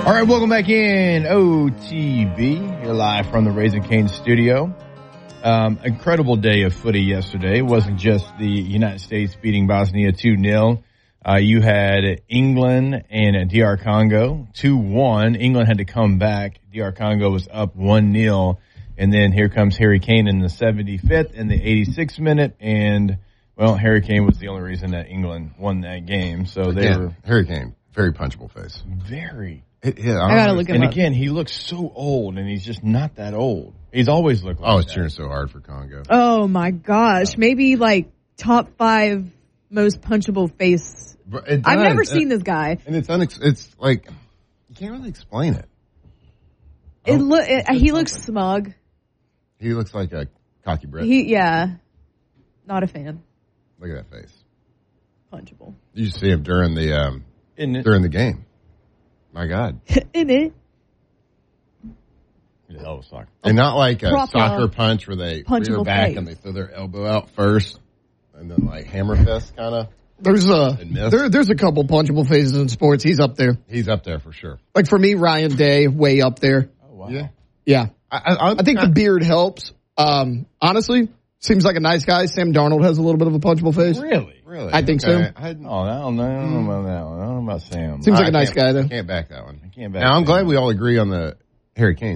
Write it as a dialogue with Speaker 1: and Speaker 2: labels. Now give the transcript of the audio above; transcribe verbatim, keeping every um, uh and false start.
Speaker 1: All right, welcome back in O T B. You're live from the Raising Cane studio. Um, incredible day of footy yesterday. It wasn't just the United States beating Bosnia two nil. Uh, you had England and D R Congo two one. England had to come back. D R Congo was up one nil. And then here comes Harry Kane in the seventy-fifth and the eighty-sixth minute. And, well, Harry Kane was the only reason that England won that game. So they
Speaker 2: yeah,
Speaker 1: were
Speaker 2: Harry Kane, very punchable face.
Speaker 1: Very.
Speaker 2: It, yeah,
Speaker 3: I, I gotta look him
Speaker 1: And
Speaker 3: up.
Speaker 1: again, he looks so old, and he's just not that old. He's always looked like
Speaker 2: I was
Speaker 1: that.
Speaker 2: cheering so hard for Congo.
Speaker 3: Oh my gosh, maybe like top five most punchable face.
Speaker 2: But it
Speaker 3: I've
Speaker 2: does.
Speaker 3: never seen this guy.
Speaker 2: And it's unex- it's like, you can't really explain it.
Speaker 3: It
Speaker 2: Oh,
Speaker 3: look.
Speaker 2: it's
Speaker 3: He
Speaker 2: just
Speaker 3: looks
Speaker 2: something.
Speaker 3: smug.
Speaker 2: He looks like a cocky Brit.
Speaker 3: He yeah, not a fan.
Speaker 2: Look at that face.
Speaker 3: Punchable.
Speaker 2: You see him during the um,
Speaker 1: Isn't it?
Speaker 2: during the game. My God.
Speaker 3: In it.
Speaker 1: He's a hell of a soccer.
Speaker 2: And not like a
Speaker 3: Proper
Speaker 2: soccer punch where they rear
Speaker 3: punchable
Speaker 2: back
Speaker 3: face.
Speaker 2: and they throw their elbow out first and then like hammer fist kind of.
Speaker 4: There's a
Speaker 2: And miss.
Speaker 4: there, there's a couple punchable faces in sports. He's up there.
Speaker 2: He's up there for sure.
Speaker 4: Like for me, Ryan Day, way up there.
Speaker 1: Oh, wow.
Speaker 2: Yeah.
Speaker 4: Yeah,
Speaker 2: I, I,
Speaker 4: I think the beard helps. Um, honestly, seems like a nice guy. Sam Darnold has a little bit of a punchable face.
Speaker 1: Really?
Speaker 2: Really?
Speaker 4: I think
Speaker 2: Okay.
Speaker 4: so.
Speaker 2: I,
Speaker 1: Oh, I don't know. I don't know about that one. I don't know about Sam.
Speaker 4: Seems like
Speaker 2: I
Speaker 4: a nice
Speaker 2: can't-
Speaker 4: guy though.
Speaker 2: Can't back that one.
Speaker 1: I can't back
Speaker 2: Now, I'm
Speaker 1: Sam.
Speaker 2: glad we all agree on the Harry Kane.